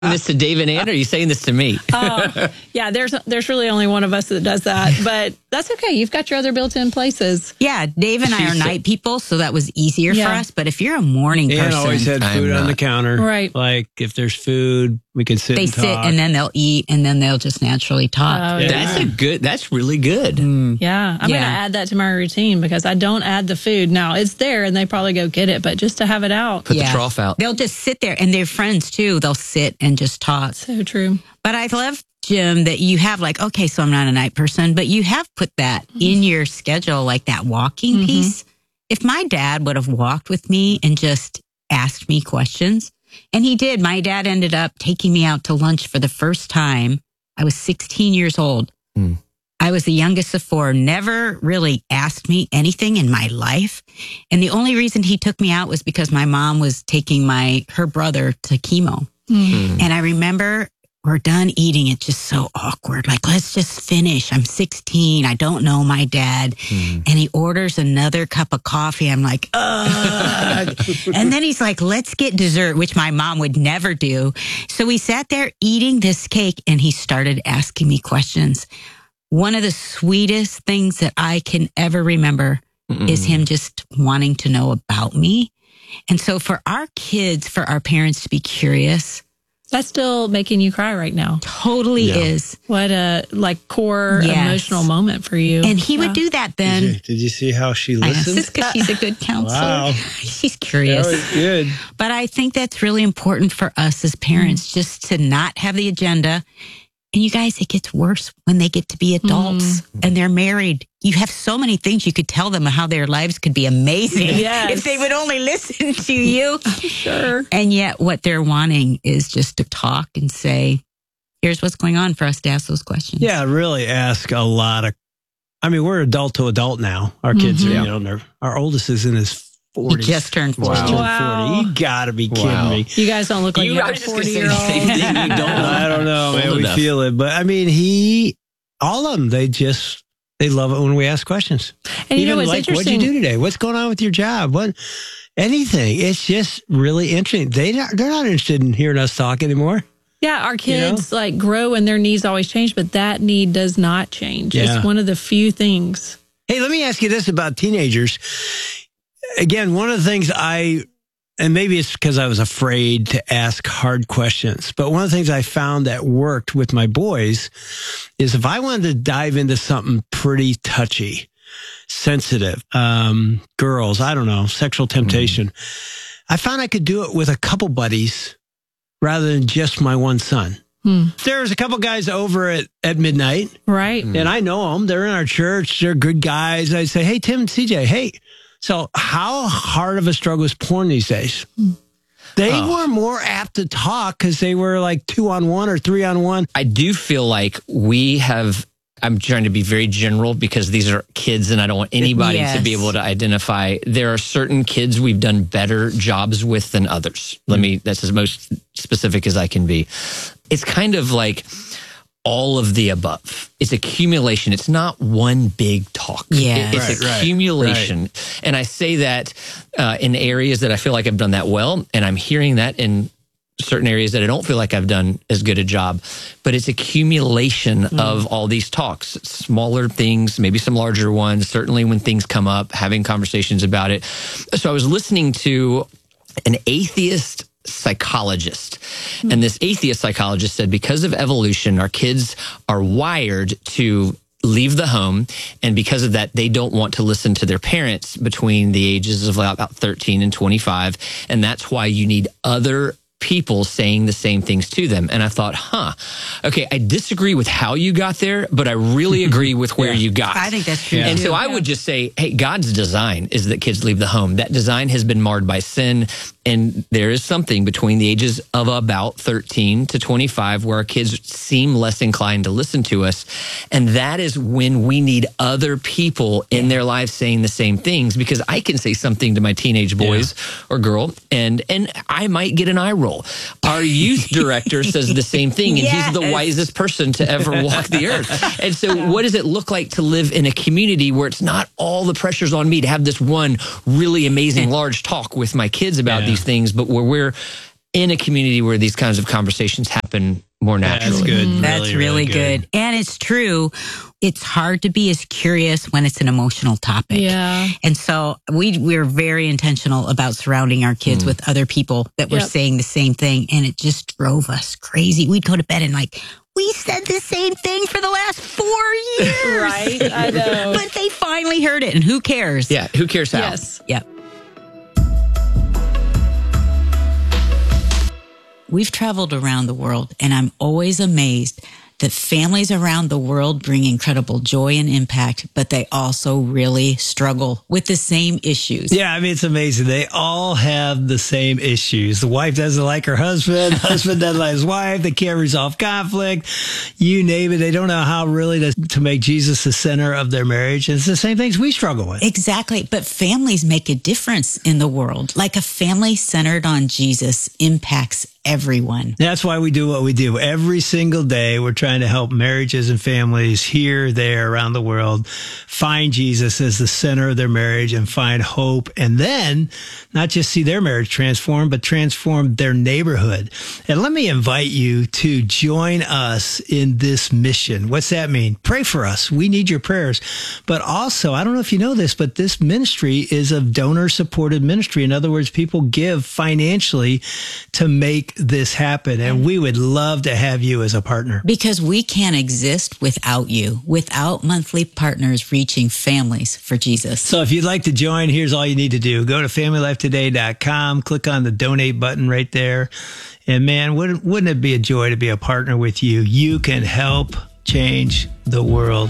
This to Dave and Ann, or are you saying this to me? Yeah, there's really only one of us that does that, but that's okay. You've got your other built-in places. Yeah, Dave and I are night people, so that was easier for us. But if you're a morning person, Ann always had food on the counter. Right. Like if there's food, we can sit. They and sit talk. and then they'll eat and then they'll just naturally talk. That's really good. Yeah, I'm going to add that to my routine because I don't add the food. Now, it's there and they probably go get it, but just to have it out. Put the trough out. They'll just sit there and they're friends too. They'll sit and just talk. So true. But I love, Jim, that you have like, okay, so I'm not a night person, but you have put that in your schedule, like that walking piece. If my dad would have walked with me and just asked me questions, and he did. My dad ended up taking me out to lunch for the first time. I was 16 years old. I was the youngest of four, never really asked me anything in my life. And the only reason he took me out was because my mom was taking her brother to chemo. And I remember we're done eating. It's just so awkward. Like, let's just finish. I'm 16. I don't know my dad. And he orders another cup of coffee. I'm like, ugh. And then he's like, let's get dessert, which my mom would never do. So we sat there eating this cake and he started asking me questions. One of the sweetest things that I can ever remember is him just wanting to know about me. And so for our kids, for our parents to be curious, that's still making you cry right now. Totally is. What a core emotional moment for you. And he would do that then. Did you see how she listened? Just because she's a good counselor. Wow. She's curious. That was good. But I think that's really important for us as parents, just to not have the agenda. And you guys, it gets worse when they get to be adults and they're married. You have so many things you could tell them how their lives could be amazing if they would only listen to you. Sure. And yet what they're wanting is just to talk and say, here's what's going on, for us to ask those questions. Yeah, really ask a lot of, we're adult to adult now. Our kids are, our oldest is in his 40s. He just turned 40. Wow. You gotta be kidding me. You guys don't look like you have a 40-year-old. I don't know, man. We feel it. But all of them, they love it when we ask questions. And you know what's like, interesting? what'd you do today? What's going on with your job? Anything. It's just really interesting. They're not interested in hearing us talk anymore. Yeah, our kids grow and their needs always change, but that need does not change. Yeah. It's one of the few things. Hey, let me ask you this about teenagers. Again, one of the things and maybe it's because I was afraid to ask hard questions, but one of the things I found that worked with my boys is if I wanted to dive into something pretty touchy, sensitive, girls, I don't know, sexual temptation, I found I could do it with a couple buddies rather than just my one son. There's a couple guys over at midnight. Right. And I know them. They're in our church. They're good guys. I'd say, hey, Tim and CJ, hey, so how hard of a struggle is porn these days? They were more apt to talk because they were like 2-on-1 or 3-on-1. I do feel like I'm trying to be very general because these are kids and I don't want anybody to be able to identify. There are certain kids we've done better jobs with than others. That's as most specific as I can be. It's kind of like all of the above. It's accumulation. It's not one big talk. It's accumulation. Right. And I say that in areas that I feel like I've done that well, and I'm hearing that in certain areas that I don't feel like I've done as good a job. But it's accumulation of all these talks, smaller things, maybe some larger ones, certainly when things come up, having conversations about it. So I was listening to an atheist psychologist. And this atheist psychologist said, because of evolution, our kids are wired to leave the home. And because of that, they don't want to listen to their parents between the ages of about 13 and 25. And that's why you need other people saying the same things to them. And I thought, okay, I disagree with how you got there, but I really agree with where you got. I think that's true. And so I would just say, hey, God's design is that kids leave the home. That design has been marred by sin. And there is something between the ages of about 13 to 25 where our kids seem less inclined to listen to us. And that is when we need other people in their lives saying the same things, because I can say something to my teenage boys or girl, and I might get an eye roll. Our youth director says the same thing, and he's the wisest person to ever walk the earth. And so what does it look like to live in a community where it's not all the pressures on me to have this one really amazing large talk with my kids about these things, but where we're in a community where these kinds of conversations happen more naturally. That's good. That's really good. And it's true. It's hard to be as curious when it's an emotional topic. Yeah. And so we're very intentional about surrounding our kids with other people that were saying the same thing. And it just drove us crazy. We'd go to bed and like, we said the same thing for the last 4 years. Right. I know. But they finally heard it. And who cares? Yeah. Who cares how? Yes. Yep. We've traveled around the world, and I'm always amazed that families around the world bring incredible joy and impact, but they also really struggle with the same issues. Yeah, I mean, it's amazing. They all have the same issues. The wife doesn't like her husband. Husband doesn't like his wife. They can't resolve conflict. You name it. They don't know how really to make Jesus the center of their marriage. It's the same things we struggle with. Exactly. But families make a difference in the world. Like a family centered on Jesus impacts everyone. That's why we do what we do. Every single day, we're trying to help marriages and families here, there, around the world find Jesus as the center of their marriage and find hope. And then not just see their marriage transform, but transform their neighborhood. And let me invite you to join us in this mission. What's that mean? Pray for us. We need your prayers. But also, I don't know if you know this, but this ministry is a donor-supported ministry. In other words, people give financially to make this happen. And we would love to have you as a partner. Because we can't exist without you, without monthly partners reaching families for Jesus. So if you'd like to join, here's all you need to do. Go to familylifetoday.com, click on the donate button right there. And man, wouldn't it be a joy to be a partner with you? You can help change the world.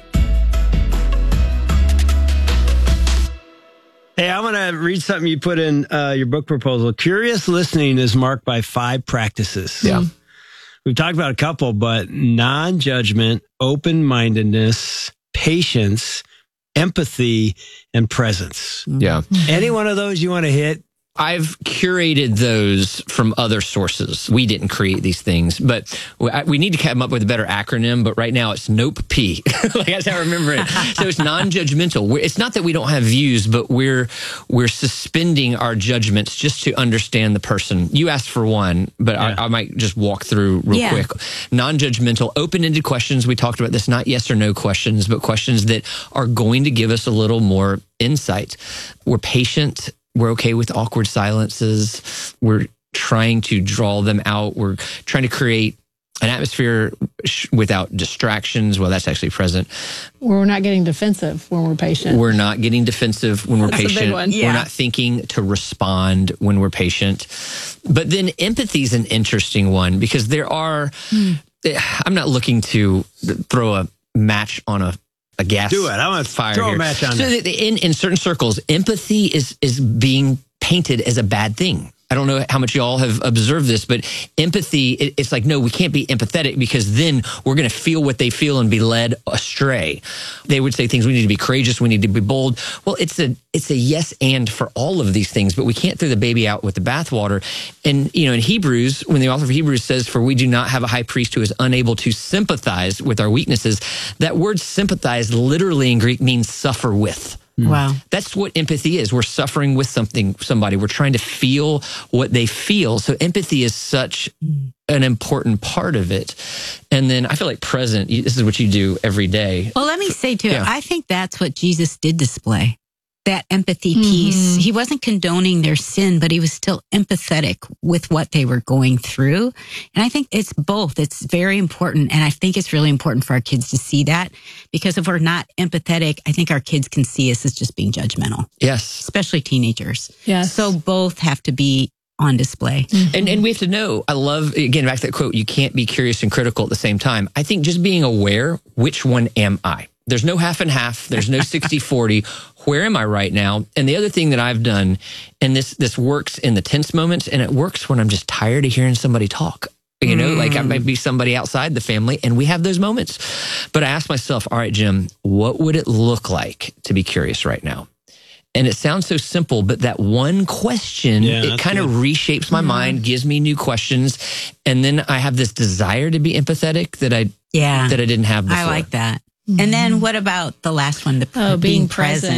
Hey, I'm going to read something you put in your book proposal. Curious listening is marked by 5 practices. Yeah. We've talked about a couple, but non-judgment, open-mindedness, patience, empathy, and presence. Yeah. Any one of those you want to hit? I've curated those from other sources. We didn't create these things, but we need to come up with a better acronym. But right now it's NOPE-P. Like that's how I remember it. So it's non-judgmental. It's not that we don't have views, but we're suspending our judgments just to understand the person. You asked for one, but I might just walk through real quick. Non-judgmental, open-ended questions. We talked about this, not yes or no questions, but questions that are going to give us a little more insight. We're patient. We're okay with awkward silences. We're trying to draw them out. We're trying to create an atmosphere without distractions. Well, that's actually present. We're not getting defensive when we're patient. We're not getting defensive when we're That's patient. a big one. Yeah. We're not thinking to respond when we're patient. But then empathy is an interesting one because there are, I'm not looking to throw a match on a gas. Do it. I want to fire throw here. a match on so it. In certain circles, empathy is being painted as a bad thing. I don't know how much y'all have observed this, but empathy, it's like, no, we can't be empathetic because then we're going to feel what they feel and be led astray. They would say things, we need to be courageous, we need to be bold. Well, it's a yes and for all of these things, but we can't throw the baby out with the bathwater. And, in Hebrews, when the author of Hebrews says, for we do not have a high priest who is unable to sympathize with our weaknesses, that word sympathize literally in Greek means suffer with. Wow. That's what empathy is. We're suffering with somebody. We're trying to feel what they feel. So empathy is such an important part of it. And then I feel like present, this is what you do every day. Well, let me say too, I think that's what Jesus did display. That empathy piece. He wasn't condoning their sin, but he was still empathetic with what they were going through. And I think it's both. It's very important. And I think it's really important for our kids to see that because if we're not empathetic, I think our kids can see us as just being judgmental. Yes. Especially teenagers. Yes. So both have to be on display. And we have to know, I love, again, back to that quote, you can't be curious and critical at the same time. I think just being aware, which one am I? There's no half and half. There's no 60-40. Where am I right now? And the other thing that I've done, and this works in the tense moments, and it works when I'm just tired of hearing somebody talk. Like I might be somebody outside the family, and we have those moments. But I ask myself, all right, Jim, what would it look like to be curious right now? And it sounds so simple, but that one question, it kind of reshapes my mind, gives me new questions. And then I have this desire to be empathetic that I didn't have before. I like that. And then what about the last one, being present?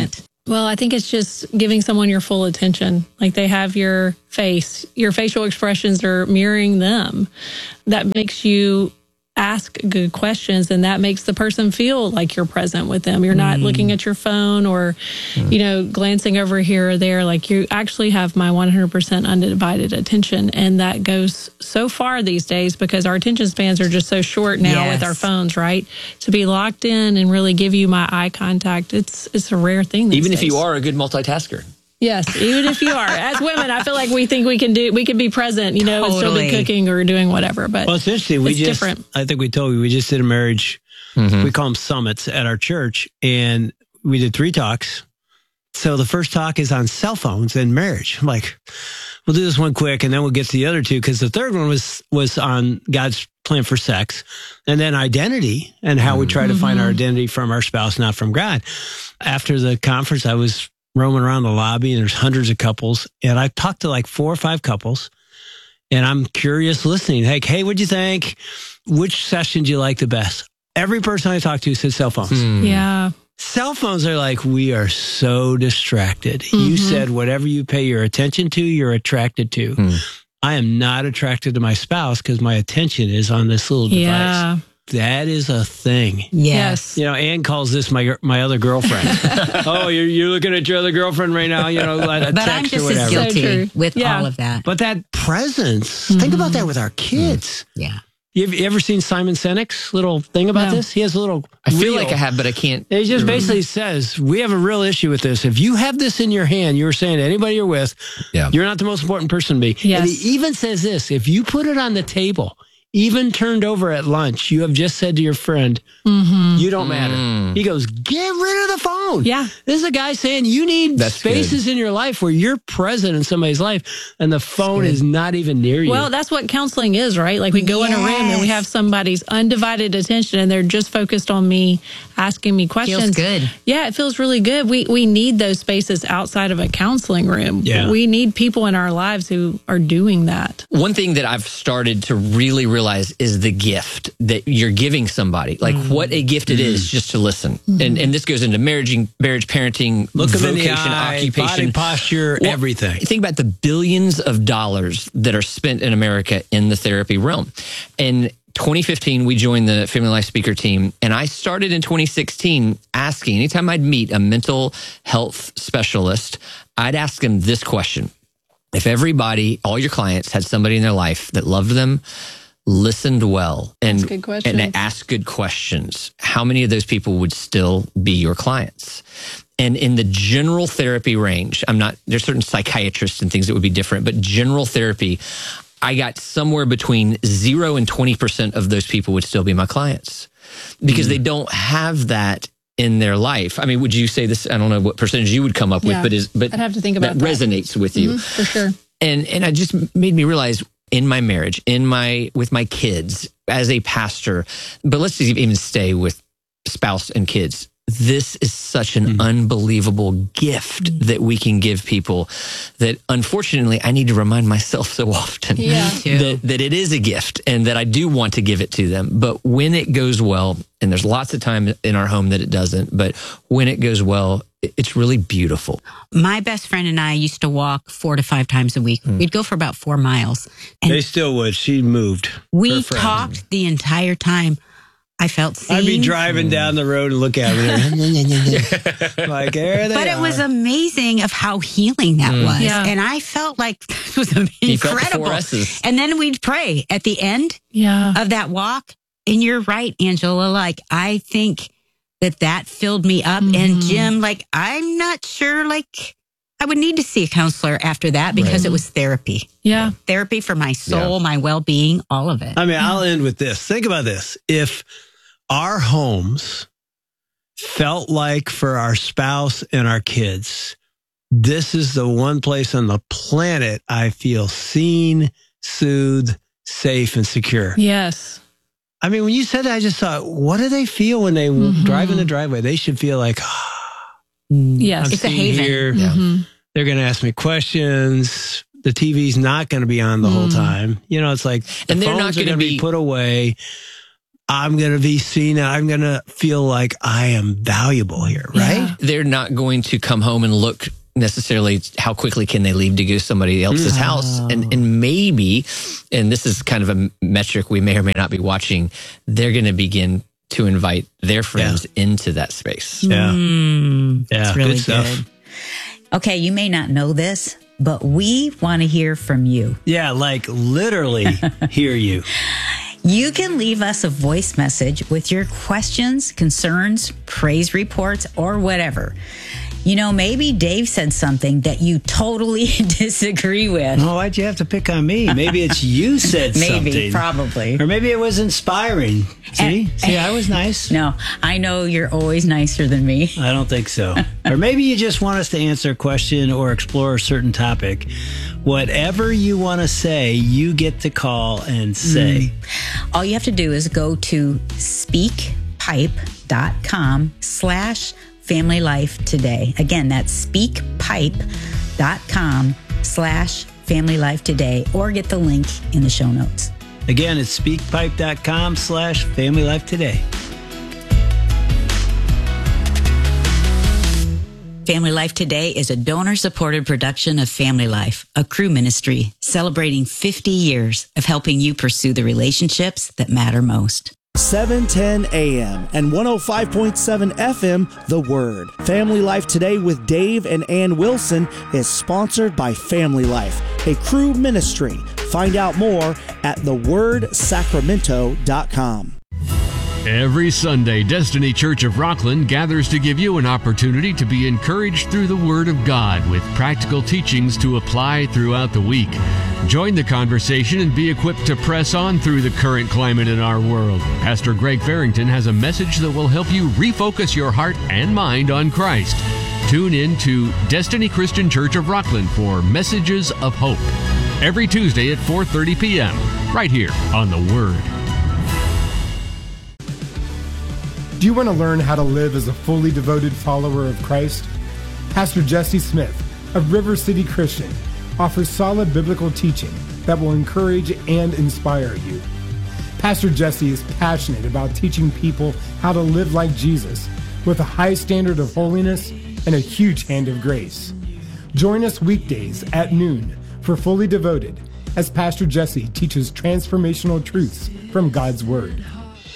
Well, I think it's just giving someone your full attention. Like they have your face, your facial expressions are mirroring them. That makes you ask good questions, and that makes the person feel like you're present with them. You're not looking at your phone or, glancing over here or there. Like you actually have my 100% undivided attention. And that goes so far these days because our attention spans are just so short now with our phones, right? To be locked in and really give you my eye contact, it's a rare thing these Even days. if you are a good multitasker. Yes, even if you are. As women, I feel like we think we can be present, and still be cooking or doing whatever. But well, it's interesting. It's different. I think we told you, we just did a marriage, we call them summits at our church, and we did 3 talks. So the first talk is on cell phones and marriage. I'm like, we'll do this one quick, and then we'll get to the other 2, because the third one was on God's plan for sex, and then identity and how we try to find our identity from our spouse, not from God. After the conference, I was roaming around the lobby, and there's hundreds of couples, and I talked to like 4 or 5 couples, and I'm curious listening. Like, hey, what'd you think? Which session do you like the best? Every person I talked to said cell phones. Yeah. Cell phones are like, we are so distracted. You said whatever you pay your attention to, you're attracted to. I am not attracted to my spouse because my attention is on this little device. That is a thing. Yes. Ann calls this my other girlfriend. Oh, you're looking at your other girlfriend right now, a But text I'm just or whatever. as guilty with Yeah. all of that. But that presence, think about that with our kids. Yeah. You ever seen Simon Sinek's little thing about this? He has a little I feel reel. like I have, but I can't. He just basically says, we have a real issue with this. If you have this in your hand, you were saying to anybody you're with, you're not the most important person to me. Yes. And he even says this, if you put it on the table, even turned over at lunch, you have just said to your friend, you don't matter. He goes, get rid of the phone. Yeah. This is a guy saying you need spaces in your life where you're present in somebody's life and the phone is not even near you. Well, that's what counseling is, right? Like we go in a room and we have somebody's undivided attention and they're just focused on me, asking me questions. Feels good. Yeah, it feels really good. We need those spaces outside of a counseling room. Yeah. We need people in our lives who are doing that. One thing that I've started to really realize is the gift that you're giving somebody. Like what a gift it is just to listen. And this goes into marriage, parenting, Look them in the vocation, eye, occupation, body posture, everything. Think about the billions of dollars that are spent in America in the therapy realm. In 2015, we joined the Family Life Speaker team, and I started in 2016 asking, anytime I'd meet a mental health specialist, I'd ask them this question. If everybody, all your clients had somebody in their life that loved them, listened well, and asked good questions, how many of those people would still be your clients? And in the general therapy range, there's certain psychiatrists and things that would be different, but general therapy, I got somewhere between 0 and 20% of those people would still be my clients because they don't have that in their life. I mean, would you say this? I don't know what percentage you would come up with, but I'd have to think about that resonates with you. For sure. And it just made me realize in my marriage, with my kids, as a pastor, but let's just even stay with spouse and kids. This is such an unbelievable gift that we can give people that unfortunately I need to remind myself so often that it is a gift and that I do want to give it to them. But when it goes well, and there's lots of time in our home that it doesn't, but when it goes well, it's really beautiful. My best friend and I used to walk 4 to 5 times a week. We'd go for about 4 miles. And they still would. She moved. We talked the entire time. I felt seen. I'd be driving down the road and look at her. Like, there they But it was amazing of how healing that was. Yeah. And I felt like it was incredible. And then we'd pray at the end of that walk. And you're right, Angela. Like, I think that filled me up. And Jim, like, I'm not sure, like, I would need to see a counselor after that because it was therapy. Yeah. Therapy for my soul, my well-being, all of it. I mean, I'll end with this. Think about this. If our homes felt like for our spouse and our kids, this is the one place on the planet I feel seen, soothed, safe, and secure. Yes. I mean, when you said that, I just thought, what do they feel when they drive in the driveway? They should feel like, yes, it's a haven. Here. They're going to ask me questions. The TV's not going to be on the whole time. You know, it's like, and they're not going to be put away. I'm going to be seen and I'm going to feel like I am valuable here, right? Yeah. They're not going to come home and look necessarily how quickly can they leave to go to somebody else's house. And maybe, and this is kind of a metric we may or may not be watching, they're going to begin to invite their friends into that space. Yeah. That's really good stuff. good. Okay, you may not know this, but we want to hear from you. Yeah, like literally hear you. You can leave us a voice message with your questions, concerns, praise reports, or whatever. You know, maybe Dave said something that you totally disagree with. Oh, why'd you have to pick on me? Maybe it's you said something. Maybe, probably. Or maybe it was inspiring. See, I was nice. No, I know you're always nicer than me. I don't think so. Or maybe you just want us to answer a question or explore a certain topic. Whatever you want to say, you get to call and say. All you have to do is go to speakpipe.com/Family Life Today. Again, that's speakpipe.com/Family Life Today, or get the link in the show notes. Again, it's speakpipe.com/Family Life Today. Family Life Today is a donor-supported production of Family Life, a Cru ministry celebrating 50 years of helping you pursue the relationships that matter most. 710 AM and 105.7 FM, The Word. Family Life Today with Dave and Ann Wilson is sponsored by Family Life, a Cru ministry. Find out more at thewordsacramento.com. Every Sunday, Destiny Church of Rockland gathers to give you an opportunity to be encouraged through the Word of God with practical teachings to apply throughout the week. Join the conversation and be equipped to press on through the current climate in our world. Pastor Greg Farrington has a message that will help you refocus your heart and mind on Christ. Tune in to Destiny Christian Church of Rockland for Messages of Hope. Every Tuesday at 4:30 p.m. right here on The Word. Do you want to learn how to live as a fully devoted follower of Christ? Pastor Jesse Smith of River City Christian offers solid biblical teaching that will encourage and inspire you. Pastor Jesse is passionate about teaching people how to live like Jesus with a high standard of holiness and a huge hand of grace. Join us weekdays at noon for Fully Devoted as Pastor Jesse teaches transformational truths from God's Word.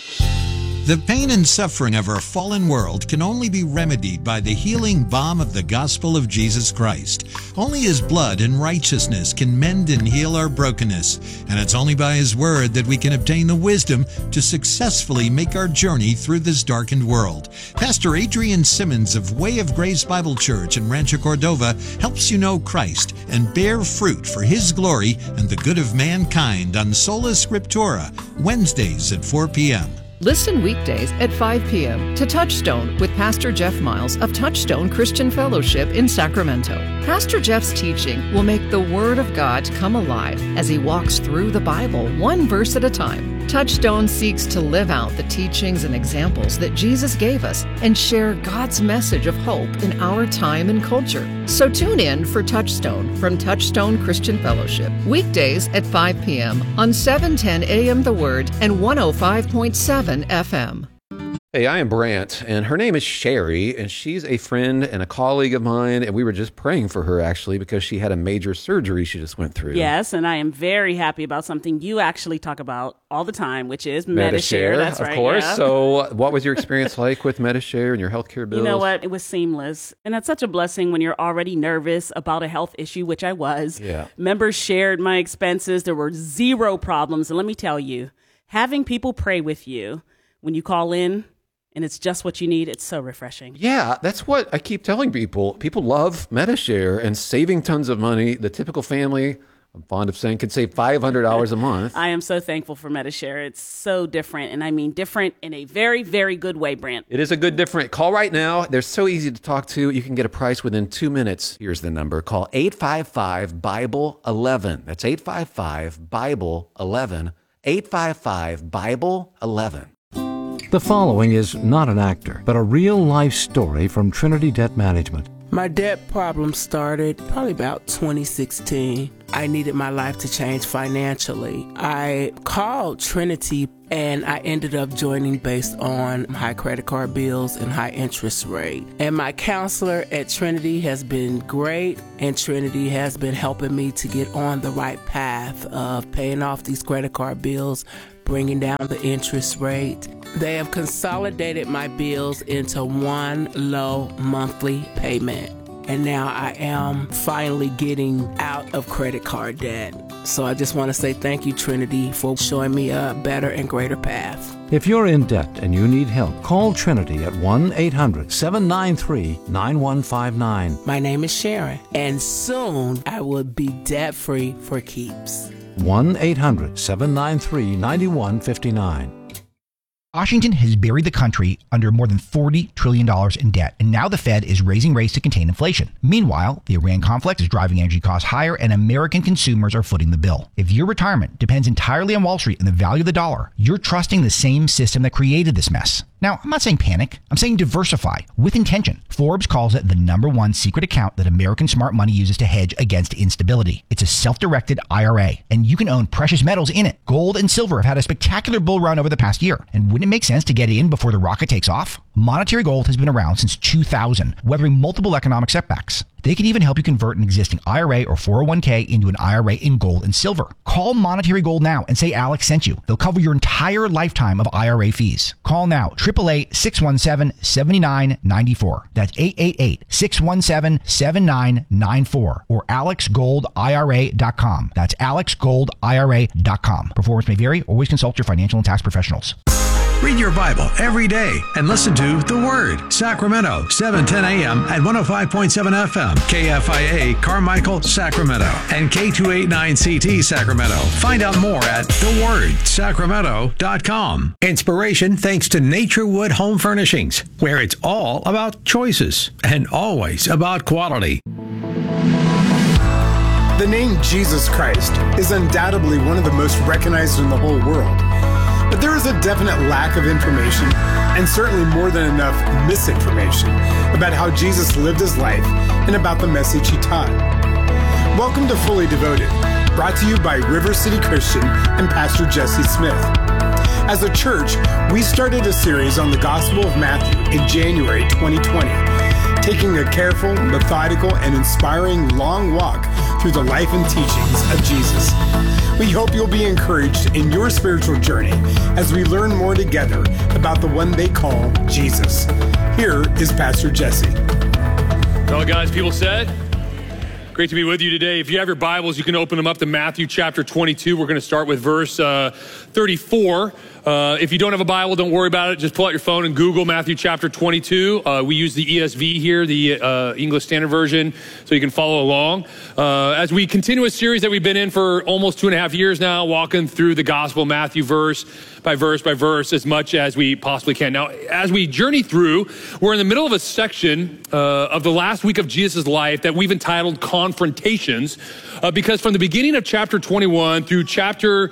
The pain and suffering of our fallen world can only be remedied by the healing balm of the gospel of Jesus Christ. Only His blood and righteousness can mend and heal our brokenness, and it's only by His word that we can obtain the wisdom to successfully make our journey through this darkened world. Pastor Adrian Simmons of Way of Grace Bible Church in Rancho Cordova helps you know Christ and bear fruit for His glory and the good of mankind on Sola Scriptura, Wednesdays at 4 p.m. Listen weekdays at 5 p.m. to Touchstone with Pastor Jeff Miles of Touchstone Christian Fellowship in Sacramento. Pastor Jeff's teaching will make the Word of God come alive as he walks through the Bible one verse at a time. Touchstone seeks to live out the teachings and examples that Jesus gave us and share God's message of hope in our time and culture. So tune in for Touchstone from Touchstone Christian Fellowship, weekdays at 5 p.m. on 710 AM The Word and 105.7 FM. Hey, I am Brant, and her name is Sherry, and she's a friend and a colleague of mine, and we were just praying for her, actually, because she had a major surgery she just went through. Yes, and I am very happy about something you actually talk about all the time, which is Medi-Share. That's right. Of course. Yeah. So what was your experience like with Medi-Share and your healthcare bills? You know what? It was seamless, and that's such a blessing when you're already nervous about a health issue, which I was. Yeah. Members shared my expenses. There were zero problems, and let me tell you, having people pray with you when you call in, and it's just what you need, it's so refreshing. Yeah, that's what I keep telling people. People love Medi-Share and saving tons of money. The typical family, I'm fond of saying, can save $500 a month. I am so thankful for Medi-Share. It's so different, and I mean different in a very, very good way, Brant. It is a good different. Call right now. They're so easy to talk to. You can get a price within 2 minutes. Here's the number. Call 855-BIBLE-11. That's 855-BIBLE-11. 855-BIBLE-11. The following is not an actor, but a real-life story from Trinity Debt Management. My debt problem started probably about 2016. I needed my life to change financially. I called Trinity and I ended up joining based on high credit card bills and high interest rate. And my counselor at Trinity has been great, and Trinity has been helping me to get on the right path of paying off these credit card bills, bringing down the interest rate. They have consolidated my bills into one low monthly payment. And now I am finally getting out of credit card debt. So I just want to say thank you, Trinity, for showing me a better and greater path. If you're in debt and you need help, call Trinity at 1-800-793-9159. My name is Sharon, and soon I will be debt-free for keeps. 1-800-793-9159. Washington has buried the country under more than $40 trillion in debt, and now the Fed is raising rates to contain inflation. Meanwhile, the Iran conflict is driving energy costs higher, and American consumers are footing the bill. If your retirement depends entirely on Wall Street and the value of the dollar, you're trusting the same system that created this mess. Now, I'm not saying panic. I'm saying diversify with intention. Forbes calls it the #1 secret account that American smart money uses to hedge against instability. It's a self-directed IRA, and you can own precious metals in it. Gold and silver have had a spectacular bull run over the past year. And wouldn't it make sense to get in before the rocket takes off? Monetary Gold has been around since 2000, weathering multiple economic setbacks. They can even help you convert an existing IRA or 401k into an IRA in gold and silver. Call Monetary Gold now and say Alex sent you. They'll cover your entire lifetime of IRA fees. Call now, 888-617-7994. That's 888-617-7994 or alexgoldira.com. That's alexgoldira.com. Performance may vary. Always consult your financial and tax professionals. Read your Bible every day and listen to The Word, Sacramento, 7:10 a.m. at 105.7 FM, KFIA, Carmichael, Sacramento, and K289CT, Sacramento. Find out more at thewordsacramento.com. Inspiration thanks to Naturewood Home Furnishings, where it's all about choices and always about quality. The name Jesus Christ is undoubtedly one of the most recognized in the whole world. But there is a definite lack of information, and certainly more than enough misinformation, about how Jesus lived his life and about the message he taught. Welcome to Fully Devoted, brought to you by River City Christian and Pastor Jesse Smith. As a church, we started a series on the Gospel of Matthew in January 2020, taking a careful, methodical, and inspiring long walk through the life and teachings of Jesus. We hope you'll be encouraged in your spiritual journey as we learn more together about the one they call Jesus. Here is Pastor Jesse. Well, guys, people said, great to be with you today. If you have your Bibles, you can open them up to Matthew chapter 22. We're going to start with verse 34. If you don't have a Bible, don't worry about it. Just pull out your phone and Google Matthew chapter 22. We use the ESV here, the English Standard Version, so you can follow along. As we continue a series that we've been in for almost 2.5 years now, walking through the Gospel of Matthew verse by verse as much as we possibly can. Now, as we journey through, we're in the middle of a section of the last week of Jesus' life that we've entitled Confrontations, because from the beginning of chapter 21 through chapter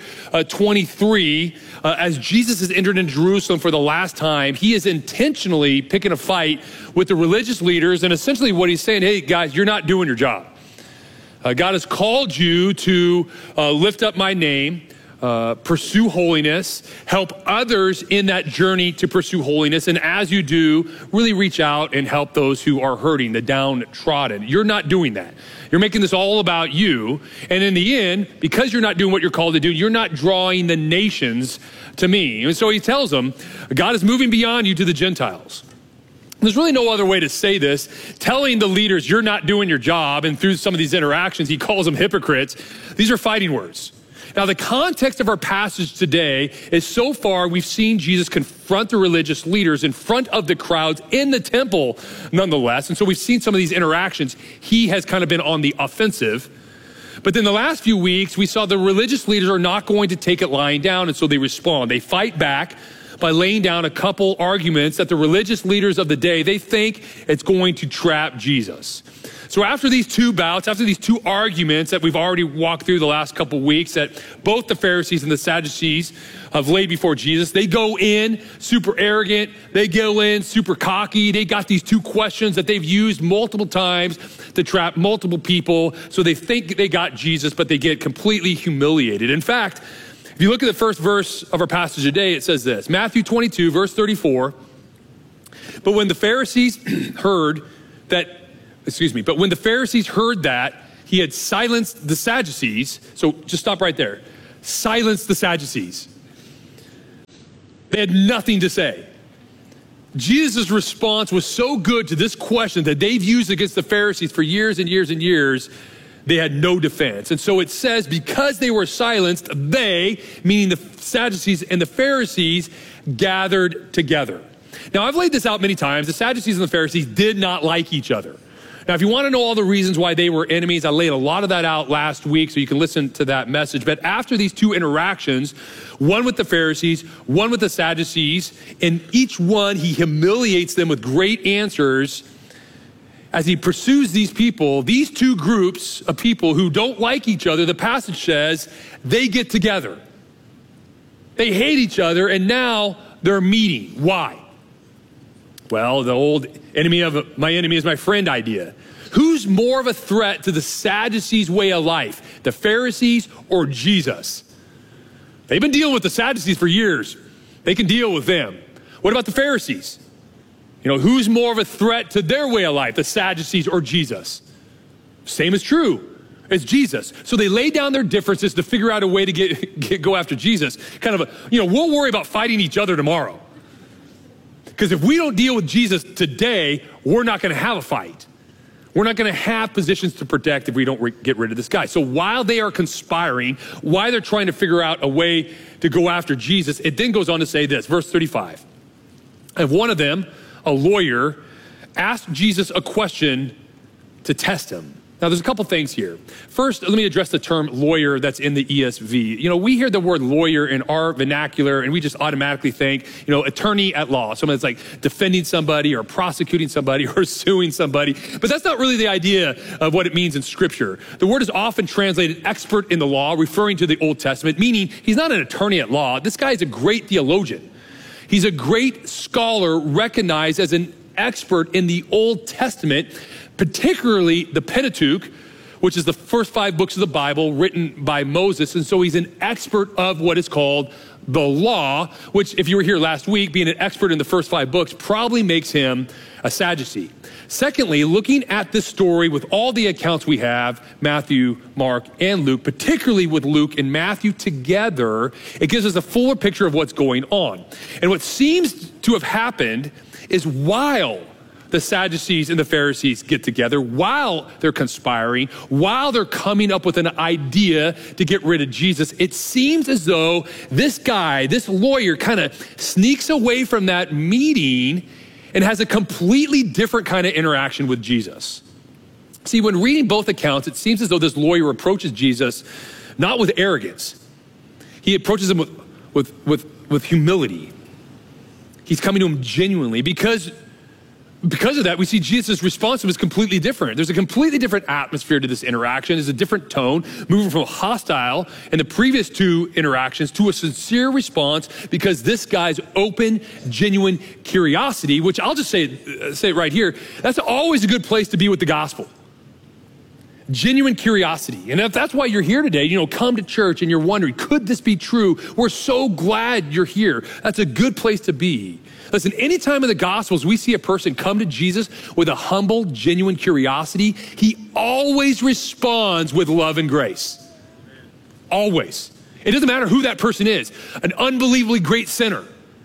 23, as Jesus has entered into Jerusalem for the last time, he is intentionally picking a fight with the religious leaders, and essentially what he's saying, hey guys, you're not doing your job. God has called you to lift up my name, pursue holiness, help others in that journey to pursue holiness, and as you do, really reach out and help those who are hurting, the downtrodden. You're not doing that. You're making this all about you, and in the end, because you're not doing what you're called to do, you're not drawing the nations to me. And so he tells them, God is moving beyond you to the Gentiles. There's really no other way to say this. Telling the leaders you're not doing your job, and through some of these interactions, he calls them hypocrites. These are fighting words. Now, the context of our passage today is so far we've seen Jesus confront the religious leaders in front of the crowds in the temple nonetheless. And so we've seen some of these interactions. He has kind of been on the offensive. But then the last few weeks, we saw the religious leaders are not going to take it lying down. And so they respond. They fight back by laying down a couple arguments that the religious leaders of the day, they think it's going to trap Jesus. So after these two bouts, after these two arguments that we've already walked through the last couple of weeks, that both the Pharisees and the Sadducees have laid before Jesus, they go in super arrogant, they go in super cocky, they got these two questions that they've used multiple times to trap multiple people, so they think they got Jesus, but they get completely humiliated. In fact, if you look at the first verse of our passage today, it says this, Matthew 22, verse 34, but when the Pharisees heard that he had silenced the Sadducees, so just stop right there. Silenced the Sadducees. They had nothing to say. Jesus' response was so good to this question that they've used against the Pharisees for years and years and years, they had no defense. And so it says, because they were silenced, they, meaning the Sadducees and the Pharisees, gathered together. Now, I've laid this out many times. The Sadducees and the Pharisees did not like each other. Now, if you want to know all the reasons why they were enemies, I laid a lot of that out last week, so you can listen to that message. But after these two interactions, one with the Pharisees, one with the Sadducees, in each one, he humiliates them with great answers. As he pursues these people, these two groups of people who don't like each other, the passage says, they get together. They hate each other, and now they're meeting. Why? Well, the old enemy of my enemy is my friend idea. Who's more of a threat to the Sadducees' way of life, the Pharisees or Jesus? They've been dealing with the Sadducees for years. They can deal with them. What about the Pharisees? Who's more of a threat to their way of life, the Sadducees or Jesus? Same is true. It's Jesus. So they lay down their differences to figure out a way to go after Jesus. Kind of we'll worry about fighting each other tomorrow. Because if we don't deal with Jesus today, we're not going to have a fight. We're not going to have positions to protect if we don't get rid of this guy. So while they are conspiring, while they're trying to figure out a way to go after Jesus, it then goes on to say this, verse 35. And one of them, a lawyer, asked Jesus a question to test him. Now, there's a couple things here. First, let me address the term lawyer that's in the ESV. We hear the word lawyer in our vernacular, and we just automatically think, attorney at law, someone that's like defending somebody or prosecuting somebody or suing somebody. But that's not really the idea of what it means in Scripture. The word is often translated expert in the law, referring to the Old Testament, meaning he's not an attorney at law. This guy is a great theologian. He's a great scholar recognized as an expert in the Old Testament, particularly the Pentateuch, which is the first 5 books of the Bible written by Moses. And so he's an expert of what is called the law, which, if you were here last week, being an expert in the first 5 books probably makes him a Sadducee. Secondly, looking at this story with all the accounts we have, Matthew, Mark, and Luke, particularly with Luke and Matthew together, it gives us a fuller picture of what's going on. And what seems to have happened is while the Sadducees and the Pharisees get together, while they're conspiring, while they're coming up with an idea to get rid of Jesus, it seems as though this guy, this lawyer, kind of sneaks away from that meeting and has a completely different kind of interaction with Jesus. See, when reading both accounts, it seems as though this lawyer approaches Jesus not with arrogance. He approaches him with humility. He's coming to him genuinely. Because of that, we see Jesus' response to him is completely different. There's a completely different atmosphere to this interaction. There's a different tone, moving from hostile in the previous 2 interactions to a sincere response because this guy's open, genuine curiosity, which I'll just say it right here, that's always a good place to be with the gospel. Genuine curiosity. And if that's why you're here today, come to church and you're wondering, could this be true? We're so glad you're here. That's a good place to be. Listen, anytime in the Gospels we see a person come to Jesus with a humble, genuine curiosity, he always responds with love and grace. Always. It doesn't matter who that person is. An unbelievably great sinner,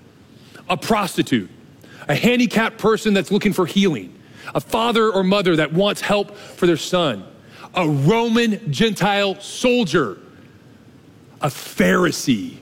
a prostitute, a handicapped person that's looking for healing, a father or mother that wants help for their son, a Roman Gentile soldier, a Pharisee.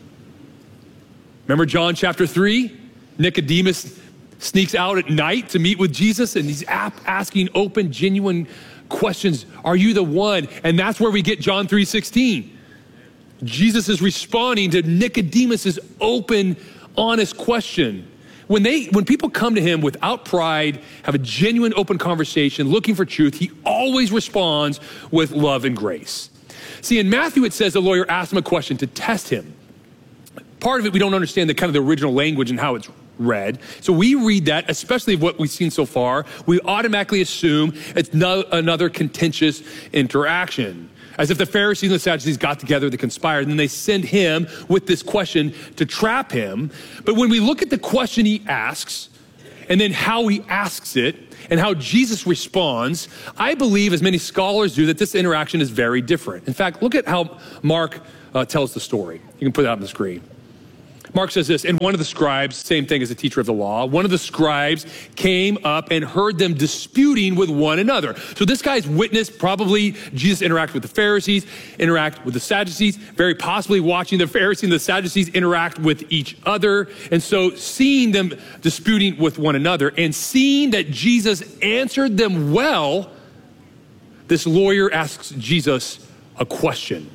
Remember John chapter 3? Nicodemus sneaks out at night to meet with Jesus, and he's asking open, genuine questions. Are you the one? And that's where we get John 3:16. Jesus is responding to Nicodemus's open, honest question. When people come to him without pride, have a genuine open conversation, looking for truth, he always responds with love and grace. See, in Matthew, it says the lawyer asked him a question to test him. Part of it, we don't understand the original language and how it's read. So we read that, especially what we've seen so far, we automatically assume it's another contentious interaction. As if the Pharisees and the Sadducees got together, they conspired, and then they send him with this question to trap him. But when we look at the question he asks, and then how he asks it, and how Jesus responds, I believe, as many scholars do, that this interaction is very different. In fact, look at how Mark tells the story. You can put it out on the screen. Mark says this, and one of the scribes, same thing as a teacher of the law, one of the scribes came up and heard them disputing with one another. So this guy's witnessed probably Jesus interact with the Pharisees, interact with the Sadducees, very possibly watching the Pharisees and the Sadducees interact with each other. And so seeing them disputing with one another and seeing that Jesus answered them well, this lawyer asks Jesus a question.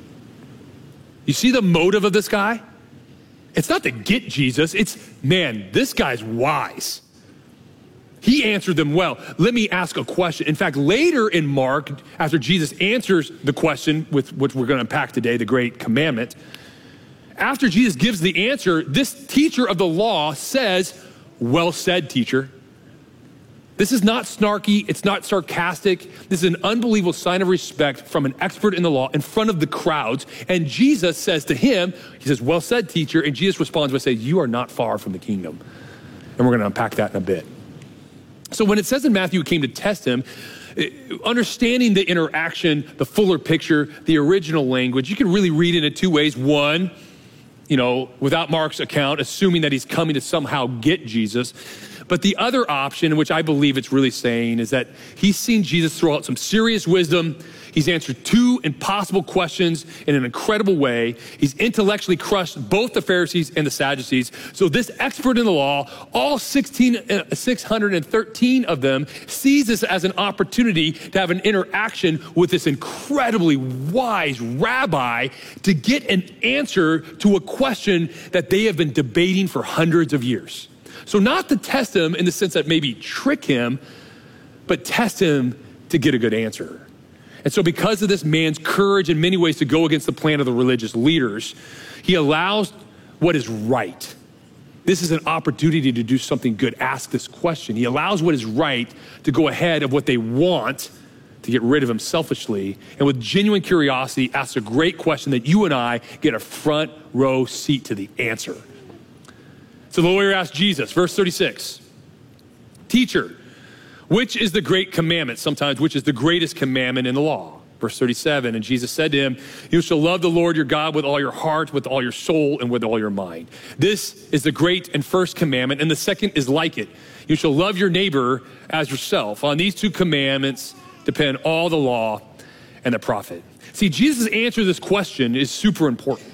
You see the motive of this guy? It's not to get Jesus. It's, man, this guy's wise. He answered them well. Let me ask a question. In fact, later in Mark, after Jesus answers the question, with which we're going to unpack today, the great commandment, after Jesus gives the answer, this teacher of the law says, well said, teacher. This is not snarky. It's not sarcastic. This is an unbelievable sign of respect from an expert in the law in front of the crowds. And Jesus says to him, he says, well said, teacher. And Jesus responds by saying, you are not far from the kingdom. And we're going to unpack that in a bit. So when it says in Matthew, it came to test him, understanding the interaction, the fuller picture, the original language, you can really read it in two ways. One, without Mark's account, assuming that he's coming to somehow get Jesus. But the other option, which I believe it's really saying, is that he's seen Jesus throw out some serious wisdom. He's answered two impossible questions in an incredible way. He's intellectually crushed both the Pharisees and the Sadducees. So this expert in the law, all 613 of them, sees this as an opportunity to have an interaction with this incredibly wise rabbi to get an answer to a question that they have been debating for hundreds of years. So not to test him in the sense that maybe trick him, but test him to get a good answer. And so because of this man's courage in many ways to go against the plan of the religious leaders, he allows what is right. This is an opportunity to do something good. Ask this question. He allows what is right to go ahead of what they want to get rid of him selfishly. And with genuine curiosity, asks a great question that you and I get a front row seat to the answer. So the lawyer asked Jesus, verse 36, teacher, which is the great commandment? Sometimes, which is the greatest commandment in the law? Verse 37, and Jesus said to him, you shall love the Lord your God with all your heart, with all your soul, and with all your mind. This is the great and first commandment, and the second is like it. You shall love your neighbor as yourself. On these two commandments depend all the law and the prophet. See, Jesus' answer to this question is super important.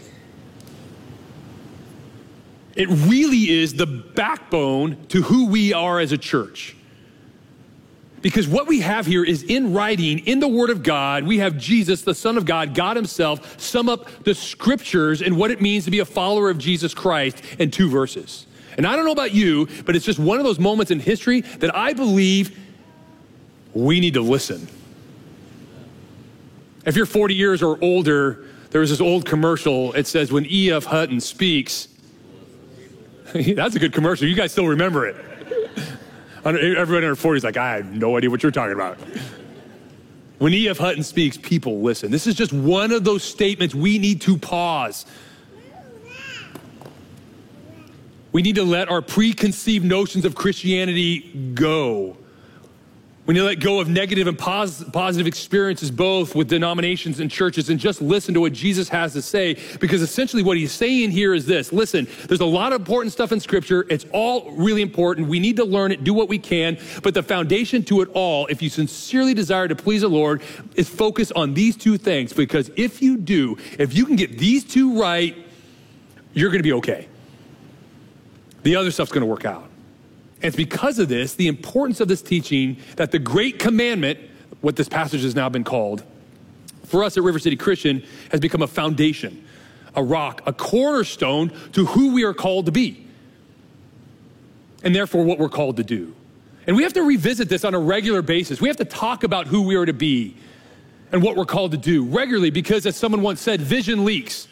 It really is the backbone to who we are as a church. Because what we have here is in writing, in the Word of God, we have Jesus, the Son of God, God himself, sum up the scriptures and what it means to be a follower of Jesus Christ in 2 verses. And I don't know about you, but it's just one of those moments in history that I believe we need to listen. If you're 40 years or older, there was this old commercial. It says, when E.F. Hutton speaks, that's a good commercial. You guys still remember it. Everyone under 40 is like, I have no idea what you're talking about. When E.F. Hutton speaks, people listen. This is just one of those statements we need to pause. We need to let our preconceived notions of Christianity go. We need to let go of negative and positive experiences, both with denominations and churches, and just listen to what Jesus has to say. Because essentially what he's saying here is this. Listen, there's a lot of important stuff in Scripture. It's all really important. We need to learn it, do what we can. But the foundation to it all, if you sincerely desire to please the Lord, is focus on these two things. Because if you do, if you can get these two right, you're going to be okay. The other stuff's going to work out. And it's because of this, the importance of this teaching, that the great commandment, what this passage has now been called, for us at River City Christian, has become a foundation, a rock, a cornerstone to who we are called to be. and therefore what we're called to do. And we have to revisit this on a regular basis. We have to talk about who we are to be and what we're called to do regularly because, as someone once said, vision leaks.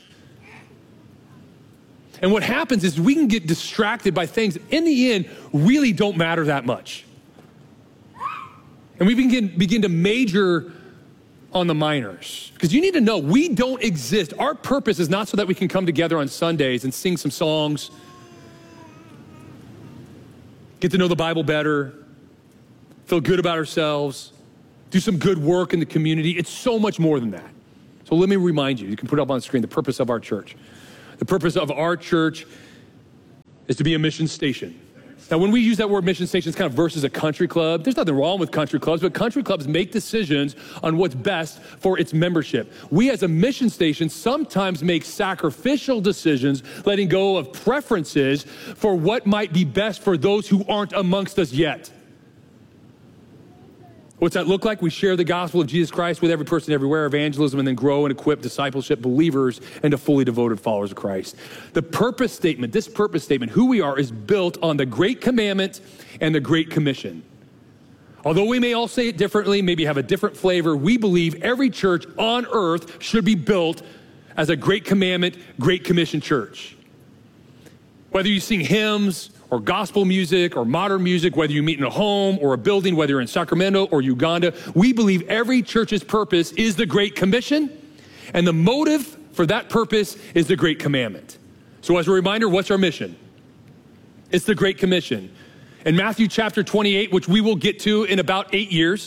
And what happens is we can get distracted by things that in the end really don't matter that much. And we begin to major on the minors. Because you need to know, we don't exist. Our purpose is not so that we can come together on Sundays and sing some songs, get to know the Bible better, feel good about ourselves, do some good work in the community. It's so much more than that. So let me remind you, you can put it up on the screen, the purpose of our church. The purpose of our church is to be a mission station. Now, when we use that word mission station, it's kind of versus a country club. There's nothing wrong with country clubs, but country clubs make decisions on what's best for its membership. We as a mission station sometimes make sacrificial decisions, letting go of preferences for what might be best for those who aren't amongst us yet. What's that look like? We share the gospel of Jesus Christ with every person everywhere, evangelism, and then grow and equip discipleship believers into fully devoted followers of Christ. The purpose statement, this purpose statement, who we are, is built on the Great Commandment and the Great Commission. Although we may all say it differently, maybe have a different flavor, we believe every church on earth should be built as a Great Commandment, Great Commission church. Whether you sing hymns, or gospel music, or modern music, whether you meet in a home or a building, whether you're in Sacramento or Uganda, we believe every church's purpose is the Great Commission, and the motive for that purpose is the Great Commandment. So as a reminder, what's our mission? It's the Great Commission. In Matthew chapter 28, which we will get to in about 8 years,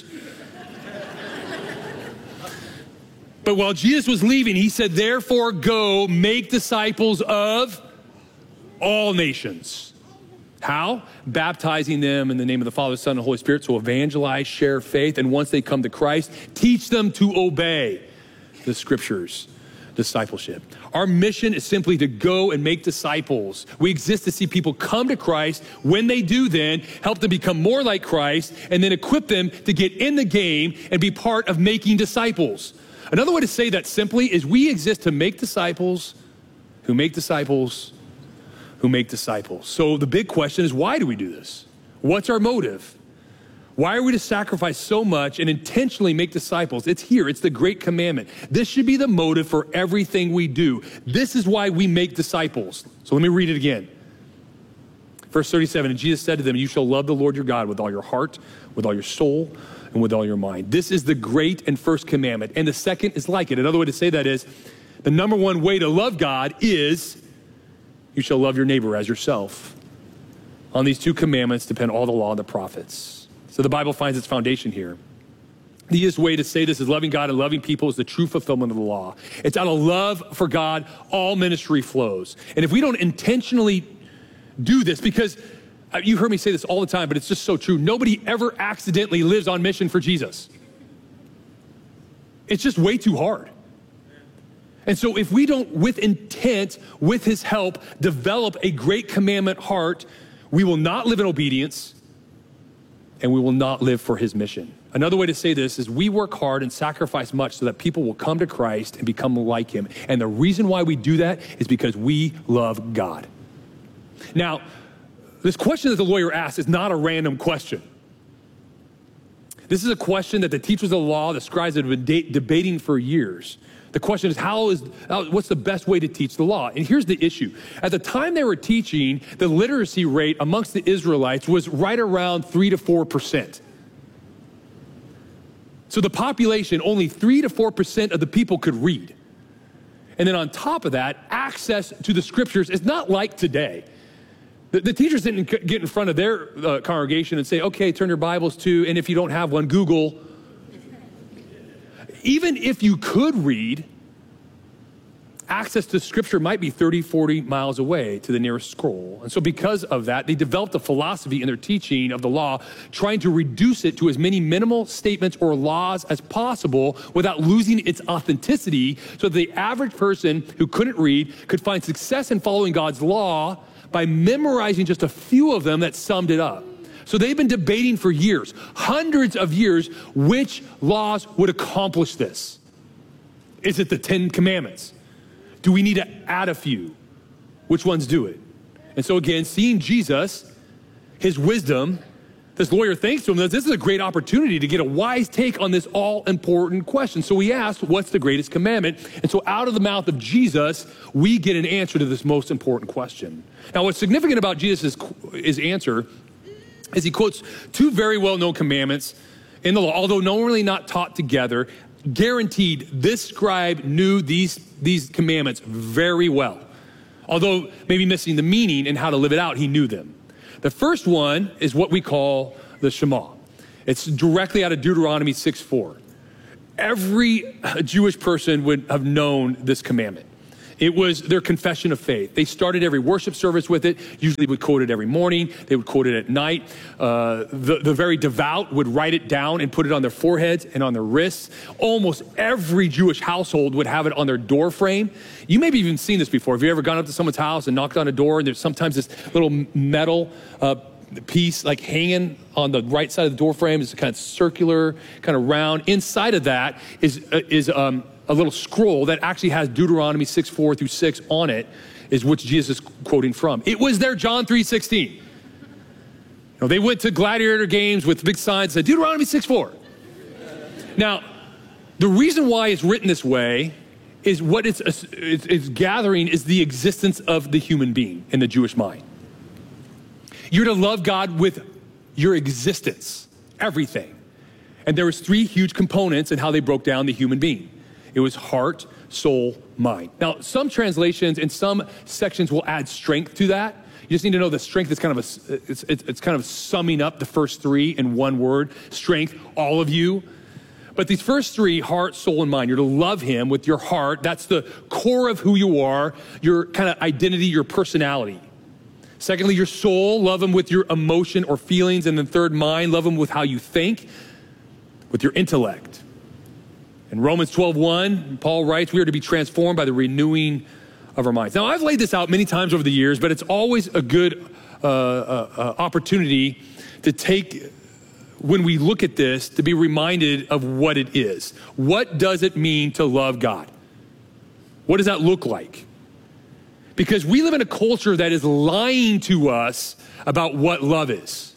but while Jesus was leaving, he said, therefore go make disciples of all nations. How? Baptizing them in the name of the Father, Son, and Holy Spirit. So evangelize, share faith, and once they come to Christ, teach them to obey the scriptures, discipleship. Our mission is simply to go and make disciples. We exist to see people come to Christ. When they do, then help them become more like Christ, and then equip them to get in the game and be part of making disciples. Another way to say that simply is we exist to make disciples who make disciples who make disciples. So the big question is, why do we do this? What's our motive? Why are we to sacrifice so much and intentionally make disciples? It's here. It's the Great Commandment. This should be the motive for everything we do. This is why we make disciples. So let me read it again. Verse 37, and Jesus said to them, you shall love the Lord your God with all your heart, with all your soul, and with all your mind. This is the great and first commandment. And the second is like it. Another way to say that is, the number one way to love God is you shall love your neighbor as yourself. On these two commandments depend all the law and the prophets. So the Bible finds its foundation here. The easiest way to say this is loving God and loving people is the true fulfillment of the law. It's out of love for God, all ministry flows. And if we don't intentionally do this, because you heard me say this all the time, but it's just so true. Nobody ever accidentally lives on mission for Jesus. It's just way too hard. And so if we don't, with intent, with his help, develop a great commandment heart, we will not live in obedience and we will not live for his mission. Another way to say this is we work hard and sacrifice much so that people will come to Christ and become like him. And the reason why we do that is because we love God. Now, this question that the lawyer asked is not a random question. This is a question that the teachers of the law, the scribes have been debating for years. The question is, what's the best way to teach the law? And here's the issue. At the time they were teaching, the literacy rate amongst the Israelites was right around 3 to 4%. So the population, only 3 to 4% of the people could read. And then on top of that, access to the scriptures is not like today. The teachers didn't get in front of their congregation and say, okay, turn your Bibles to, and if you don't have one, Google. Even if you could read, access to scripture might be 30, 40 miles away to the nearest scroll. And so because of that, they developed a philosophy in their teaching of the law, trying to reduce it to as many minimal statements or laws as possible without losing its authenticity, so that the average person who couldn't read could find success in following God's law by memorizing just a few of them that summed it up. So they've been debating for years, hundreds of years, which laws would accomplish this. Is it the 10 Commandments? Do we need to add a few? Which ones do it? And so again, seeing Jesus, his wisdom, this lawyer thinks to him that this is a great opportunity to get a wise take on this all-important question. So he asked, what's the greatest commandment? And so out of the mouth of Jesus, we get an answer to this most important question. Now, what's significant about Jesus' answer is he quotes two very well-known commandments in the law, although normally not taught together. Guaranteed, this scribe knew these commandments very well. Although maybe missing the meaning and how to live it out, he knew them. The first one is what we call the Shema. It's directly out of Deuteronomy 6:4. Every Jewish person would have known this commandment. It was their confession of faith. They started every worship service with it. Usually would quote it every morning. They would quote it at night. The very devout would write it down and put it on their foreheads and on their wrists. Almost every Jewish household would have it on their door frame. You may have even seen this before. Have you ever gone up to someone's house and knocked on a door and there's sometimes this little metal piece like hanging on the right side of the door frame? It's kind of circular, kind of round. Inside of that is a little scroll that actually has Deuteronomy 6:4 through 6 on it, is which Jesus is quoting from. It was their John 3:16. You know, they went to gladiator games with big signs that said Deuteronomy 6:4. Now, the reason why it's written this way is what it's gathering is the existence of the human being in the Jewish mind. You're to love God with your existence, everything. And there was three huge components in how they broke down the human being. It was heart, soul, mind. Now, some translations and some sections will add strength to that. You just need to know the strength is kind of it's kind of summing up the first three in one word. Strength, all of you. But these first three, heart, soul, and mind, you're to love him with your heart. That's the core of who you are, your kind of identity, your personality. Secondly, your soul, love him with your emotion or feelings. And then third, mind, love him with how you think, with your intellect. In Romans 12:1, Paul writes, we are to be transformed by the renewing of our minds. Now, I've laid this out many times over the years, but it's always a good opportunity to take, when we look at this, to be reminded of what it is. What does it mean to love God? What does that look like? Because we live in a culture that is lying to us about what love is.